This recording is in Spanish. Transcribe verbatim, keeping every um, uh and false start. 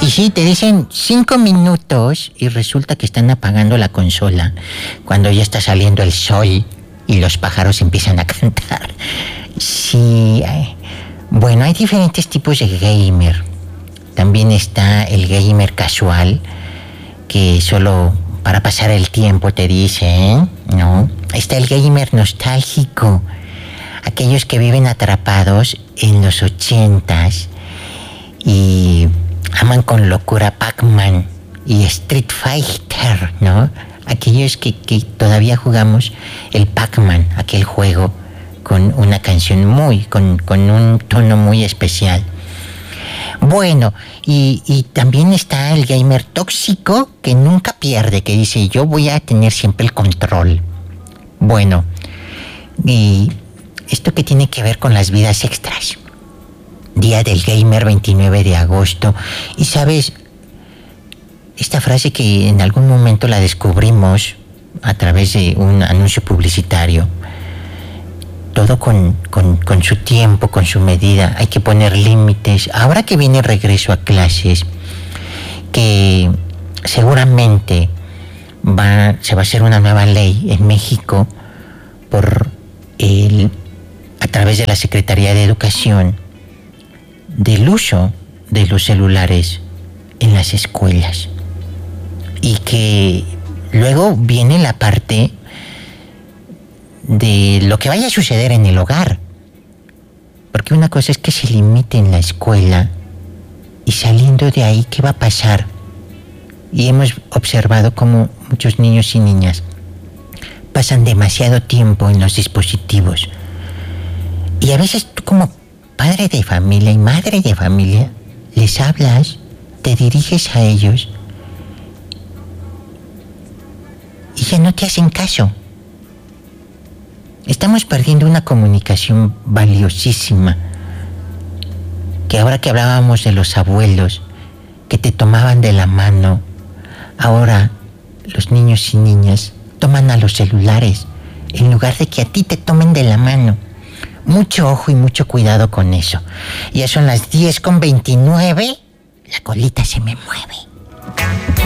Y sí, te dicen cinco minutos y resulta que están apagando la consola cuando ya está saliendo el sol y los pájaros empiezan a cantar. Sí, bueno, hay diferentes tipos de gamer. También está el gamer casual, que solo para pasar el tiempo te dice, ¿eh? ¿No? Está el gamer nostálgico, aquellos que viven atrapados en los ochentas y aman con locura Pac-Man y Street Fighter, ¿no? Aquellos que, que todavía jugamos el Pac-Man, aquel juego con una canción muy, con, con un tono muy especial. Bueno, y, y también está el gamer tóxico que nunca pierde, que dice, yo voy a tener siempre el control. Bueno, y esto que tiene que ver con las vidas extras. Día del gamer, veintinueve de agosto. Y sabes, esta frase que en algún momento la descubrimos a través de un anuncio publicitario. Todo con, con, con su tiempo, con su medida. Hay que poner límites. Ahora que viene regreso a clases, que seguramente va, se va a hacer una nueva ley en México por el, a través de la Secretaría de Educación, del uso de los celulares en las escuelas. Y que luego viene la parte de lo que vaya a suceder en el hogar. Porque una cosa es que se limite en la escuela y saliendo de ahí, ¿qué va a pasar? Y hemos observado cómo muchos niños y niñas pasan demasiado tiempo en los dispositivos. Y a veces tú como padre de familia y madre de familia les hablas, te diriges a ellos y ya no te hacen caso. Estamos perdiendo una comunicación valiosísima. Que ahora que hablábamos de los abuelos que te tomaban de la mano, ahora los niños y niñas toman a los celulares en lugar de que a ti te tomen de la mano. Mucho ojo y mucho cuidado con eso. Ya son las diez con veintinueve. La colita se me mueve.